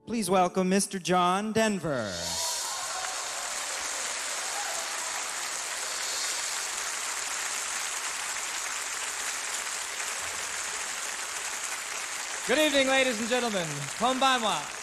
Please welcome Mr. John Denver. Good evening, ladies and gentlemen. Konbanwa.